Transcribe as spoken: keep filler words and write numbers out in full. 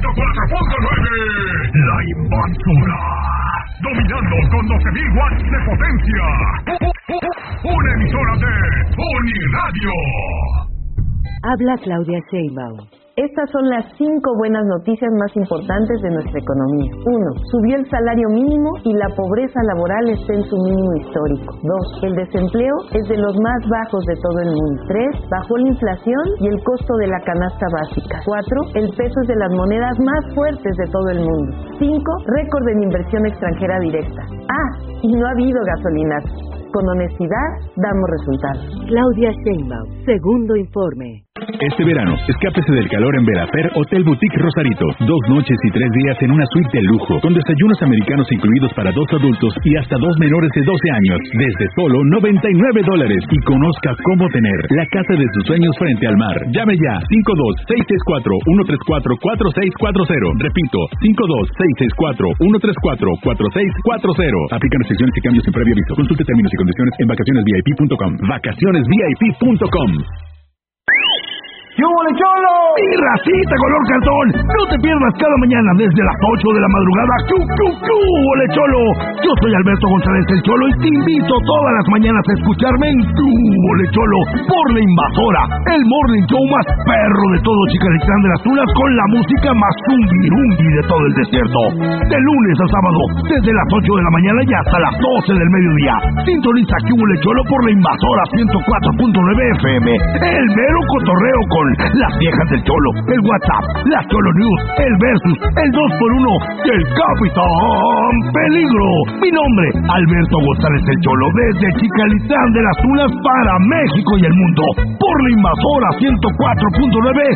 ciento cuatro punto nueve. La Invasora. Dominando con doce mil watts de potencia. Una emisora de Uniradio. Habla Claudia Sheinbaum. Estas son las cinco buenas noticias más importantes de nuestra economía. uno. Subió el salario mínimo y la pobreza laboral está en su mínimo histórico. dos. El desempleo es de los más bajos de todo el mundo. tres. Bajó la inflación y el costo de la canasta básica. cuatro. El peso es de las monedas más fuertes de todo el mundo. cinco. Récord en inversión extranjera directa. Ah, y no ha habido gasolinazos. Con honestidad, damos resultados. Claudia Sheinbaum, segundo informe. Este verano, escápese del calor en Verafer Hotel Boutique Rosarito. Dos noches y tres días en una suite de lujo, con desayunos americanos incluidos para dos adultos y hasta dos menores de doce años, desde solo noventa y nueve dólares. Y conozca cómo tener la casa de sus sueños frente al mar. Llame ya, cinco dos seis seis cuatro uno tres cuatro cuatro seis cuatro cero. Repito, cinco dos seis seis cuatro uno tres cuatro cuatro seis cuatro cero. Aplican restricciones y cambios sin previo aviso. Consulte términos y condiciones en vacaciones v i p punto com. vacaciones v i p punto com. ¡Yo, Cholo! ¡Mi racita color cartón! No te pierdas cada mañana desde las ocho de la madrugada. ¡Chu, chu, chu! ¡Ole, Cholo! Yo soy Alberto González el Cholo y te invito todas las mañanas a escucharme en Tu Ole, Cholo por La Invasora, el morning show más perro de todo Chicalitlán de las Tunas, con la música más zumbirumbi de todo el desierto. De lunes a sábado, desde las ocho de la mañana y hasta las doce del mediodía. Sintoniza Tu Ole, Cholo por La Invasora ciento cuatro punto nueve F M. El mero cotorreo con las viejas del Cholo, el WhatsApp, las Cholo News, el Versus, el dos por uno y el Capitán Peligro. Mi nombre, Alberto González el Cholo, desde Chicalitlán de las Tunas para México y el mundo, por La Invasora ciento cuatro punto nueve